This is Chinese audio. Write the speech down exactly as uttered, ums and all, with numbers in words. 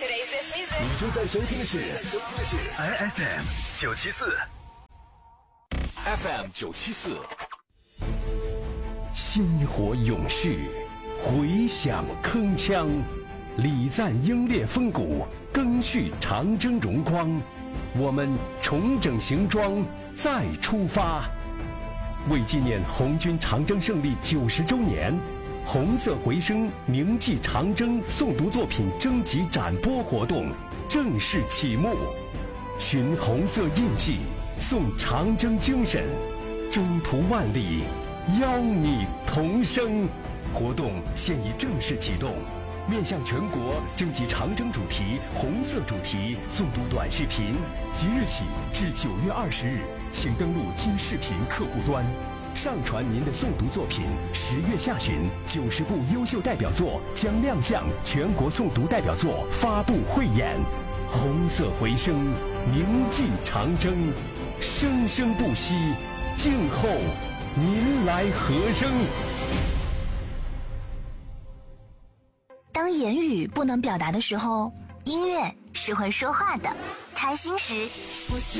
你正在收听的是 I F M 九七四 ，F M 九七四，薪火勇士，回响铿锵，礼赞英烈风骨，赓续长征荣光。我们重整行装，再出发。为纪念红军长征胜利九十周年，红色回声铭记长征诵读作品征集展播活动正式启幕，寻红色印记，颂长征精神，征途万里，邀你同声。活动现已正式启动，面向全国征集长征主题、红色主题诵读短视频，即日起至九月二十日，请登录金视频客户端，上传您的诵读作品。十月下旬，九十部优秀代表作将亮相全国诵读代表作发布汇演。红色回声，铭记长征，生生不息，静候您来和声。 当言语不能表达的时候，音乐是会说话的。开心时，